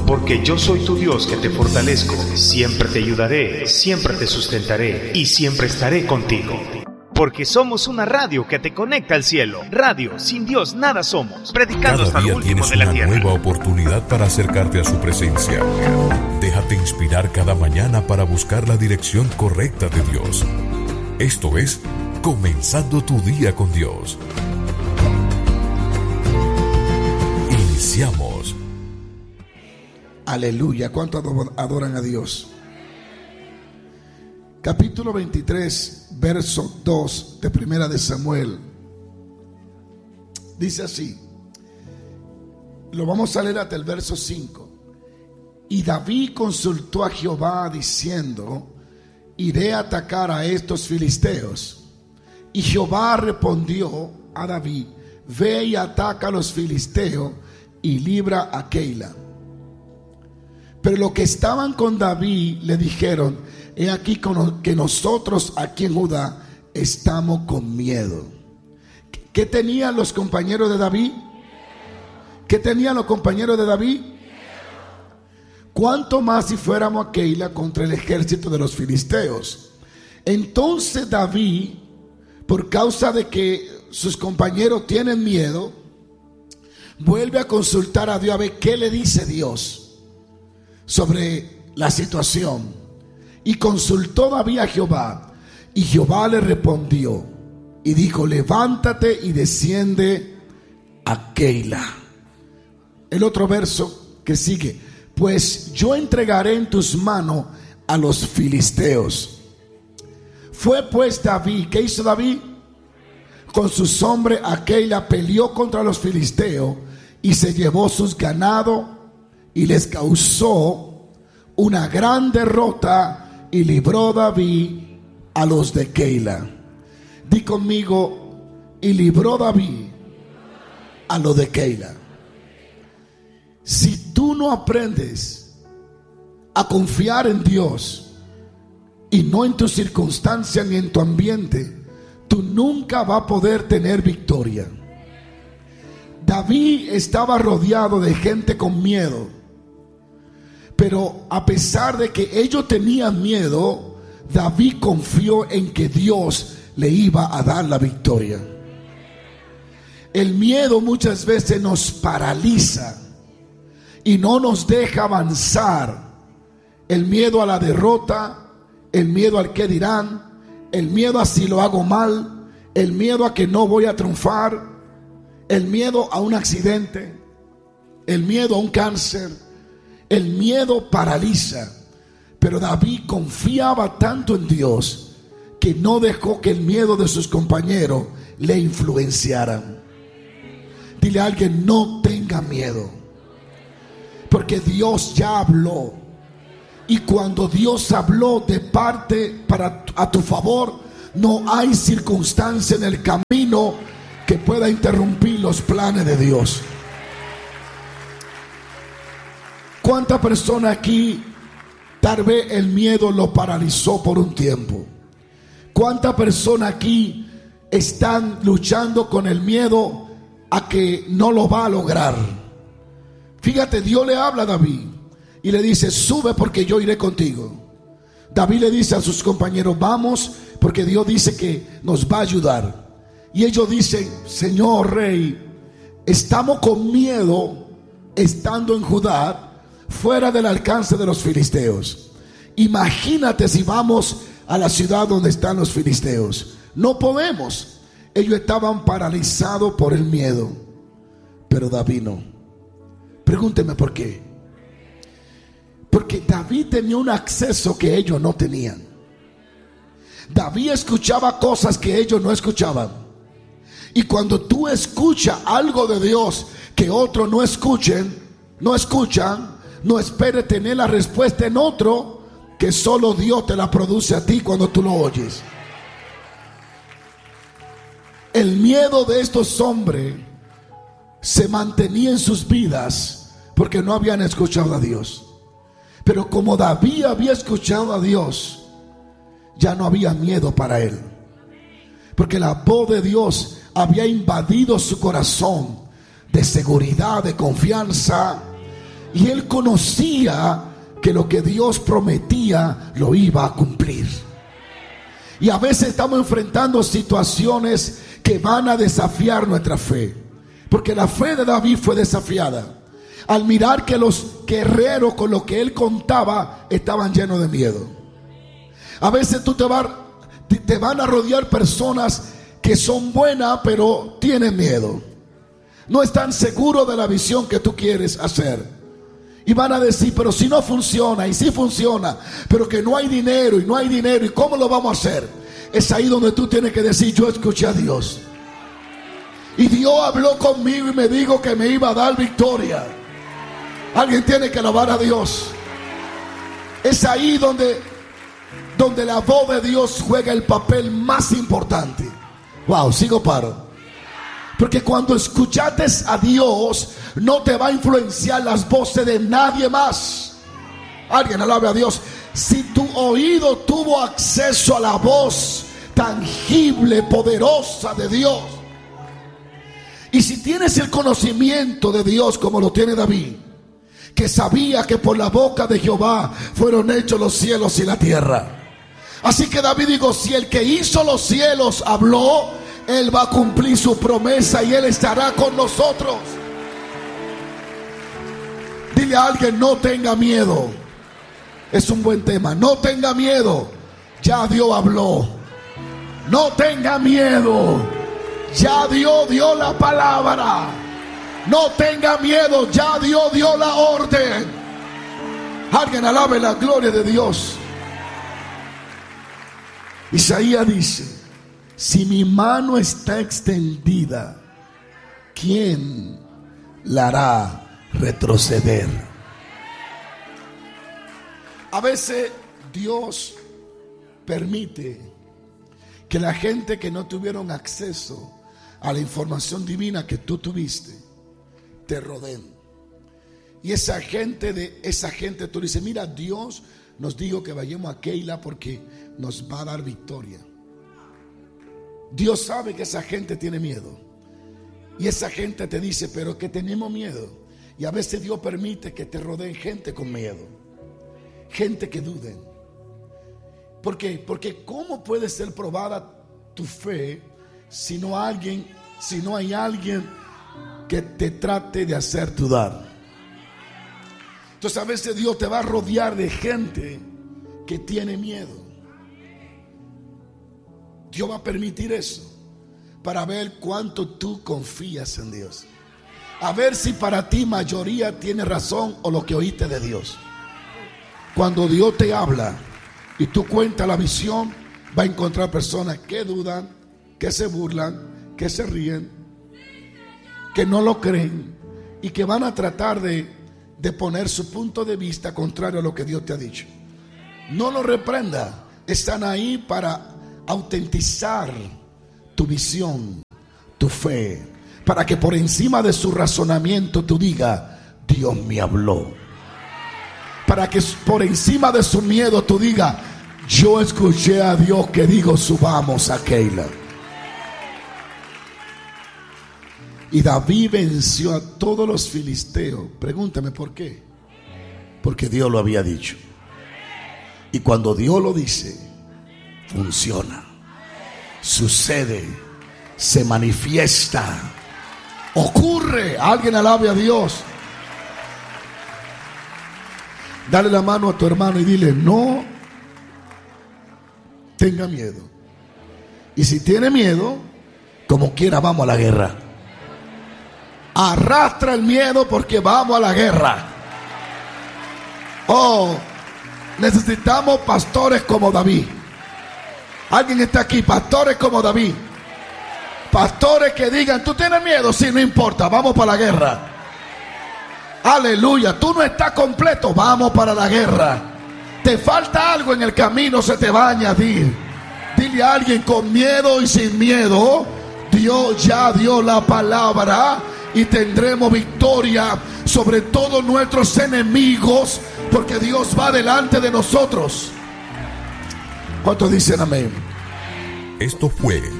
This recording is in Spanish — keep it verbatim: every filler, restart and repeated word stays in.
Porque yo soy tu Dios que te fortalezco, siempre te ayudaré, siempre te sustentaré y siempre estaré contigo. Porque somos una radio que te conecta al cielo. Radio, sin Dios nada somos. Predicando hasta lo último de la tierra. Cada día tienes una nueva oportunidad para acercarte a su presencia. Déjate inspirar cada mañana para buscar la dirección correcta de Dios. Esto es Comenzando tu Día con Dios. Iniciamos. Aleluya. ¿Cuánto adoran a Dios? Capítulo veintitrés, verso dos de Primera de Samuel. Dice así. Lo vamos a leer hasta el verso cinco. Y David consultó a Jehová diciendo: iré a atacar a estos filisteos. Y Jehová respondió a David: ve y ataca a los filisteos y libra a Keila. Pero los que estaban con David le dijeron: he aquí que nosotros aquí en Judá estamos con miedo. ¿Qué tenían los compañeros de David? ¿Qué tenían los compañeros de David? ¿Cuánto más si fuéramos a Keila contra el ejército de los filisteos? Entonces David, por causa de que sus compañeros tienen miedo, vuelve a consultar a Dios a ver qué le dice Dios sobre la situación. Y consultó David a Jehová, y Jehová le respondió y dijo: levántate y desciende a Keila. El otro verso que sigue: pues yo entregaré en tus manos a los filisteos. Fue pues David, ¿qué hizo David? Con sus hombres a Keila, peleó contra los filisteos y se llevó sus ganados y les causó una gran derrota, y libró David a los de Keila. Di conmigo: y libró David a los de Keila. Si tú no aprendes a confiar en Dios y no en tus circunstancias ni en tu ambiente, tú nunca vas a poder tener victoria. David estaba rodeado de gente con miedo. Pero a pesar de que ellos tenían miedo, David confió en que Dios le iba a dar la victoria. El miedo muchas veces nos paraliza y no nos deja avanzar. El miedo a la derrota, el miedo al qué dirán, el miedo a si lo hago mal, el miedo a que no voy a triunfar, el miedo a un accidente, el miedo a un cáncer. El miedo paraliza, pero David confiaba tanto en Dios que no dejó que el miedo de sus compañeros le influenciaran. Dile a alguien: no tenga miedo, porque Dios ya habló. Y cuando Dios habló de parte para a tu favor, no hay circunstancia en el camino que pueda interrumpir los planes de Dios. ¿Cuántas personas aquí tal vez el miedo lo paralizó por un tiempo? ¿Cuántas personas aquí están luchando con el miedo a que no lo va a lograr? Fíjate, Dios le habla a David y le dice: sube porque yo iré contigo. David le dice a sus compañeros: vamos porque Dios dice que nos va a ayudar. Y ellos dicen: Señor Rey, estamos con miedo estando en Judá, fuera del alcance de los filisteos. Imagínate si vamos a la ciudad donde están los filisteos. No podemos. Ellos estaban paralizados por el miedo, pero David no. Pregúnteme por qué. Porque David tenía un acceso que ellos no tenían. David escuchaba cosas que ellos no escuchaban. Y cuando tú escuchas algo de Dios que otros no escuchen, no escuchan, no espere tener la respuesta en otro, que solo Dios te la produce a ti cuando tú lo oyes. El miedo de estos hombres se mantenía en sus vidas porque no habían escuchado a Dios. Pero como David había escuchado a Dios, ya no había miedo para él, porque la voz de Dios había invadido su corazón de seguridad, de confianza. Y él conocía que lo que Dios prometía lo iba a cumplir. Y a veces estamos enfrentando situaciones que van a desafiar nuestra fe, porque la fe de David fue desafiada al mirar que los guerreros con los que él contaba estaban llenos de miedo. A veces tú te, va, te van a rodear personas que son buenas pero tienen miedo, no están seguros de la visión que tú quieres hacer. Y van a decir, pero si no funciona, y si funciona, pero que no hay dinero, y no hay dinero, ¿y cómo lo vamos a hacer? Es ahí donde tú tienes que decir, yo escuché a Dios. Y Dios habló conmigo y me dijo que me iba a dar victoria. Alguien tiene que alabar a Dios. Es ahí donde, donde la voz de Dios juega el papel más importante. Wow, sigo paro. Porque cuando escuchaste a Dios, no te va a influenciar las voces de nadie más. Alguien alabe a Dios. Si tu oído tuvo acceso a la voz tangible, poderosa de Dios, y si tienes el conocimiento de Dios como lo tiene David, que sabía que por la boca de Jehová fueron hechos los cielos y la tierra. Así que David dijo, si el que hizo los cielos habló, Él va a cumplir su promesa y Él estará con nosotros. Dile a alguien, no tenga miedo. Es un buen tema. No tenga miedo. Ya Dios habló. No tenga miedo. Ya Dios dio la palabra. No tenga miedo. Ya Dios dio la orden. Alguien alabe la gloria de Dios. Isaías dice, si mi mano está extendida, ¿quién la hará retroceder? A veces Dios permite que la gente que no tuvieron acceso a la información divina que tú tuviste, te rodeen. Y esa gente de esa gente tú dices, mira, Dios nos dijo que vayamos a Keila porque nos va a dar victoria. Dios sabe que esa gente tiene miedo. Y esa gente te dice, pero que tenemos miedo. Y a veces Dios permite que te rodeen gente con miedo. Gente que duden. ¿Por qué? Porque ¿cómo puede ser probada tu fe si no alguien, si no hay alguien que te trate de hacer dudar? Entonces a veces Dios te va a rodear de gente que tiene miedo. Dios va a permitir eso para ver cuánto tú confías en Dios. A ver si para ti mayoría tiene razón o lo que oíste de Dios. Cuando Dios te habla y tú cuentas la visión, va a encontrar personas que dudan, que se burlan, que se ríen, que no lo creen y que van a tratar de, de poner su punto de vista contrario a lo que Dios te ha dicho. No lo reprenda. Están ahí para autentizar tu visión, tu fe, para que por encima de su razonamiento tú digas, Dios me habló. Para que por encima de su miedo tú digas, yo escuché a Dios que dijo, subamos a Keila. Y David venció a todos los filisteos. Pregúntame por qué. Porque Dios lo había dicho. Y cuando Dios lo dice, funciona, sucede, se manifiesta, ocurre. Alguien alabe a Dios. Dale la mano a tu hermano y dile, no tenga miedo. Y si tiene miedo, como quiera vamos a la guerra. Arrastra el miedo porque vamos a la guerra. Oh, necesitamos pastores como David. Alguien está aquí, pastores como David. Pastores que digan, ¿tú tienes miedo? Sí, no importa, vamos para la guerra. Aleluya, tú no estás completo, vamos para la guerra. Te falta algo en el camino, se te va a añadir. Dile a alguien, con miedo y sin miedo, Dios ya dio la palabra y tendremos victoria sobre todos nuestros enemigos, porque Dios va delante de nosotros. ¿Cuántos dicen amén? Esto fue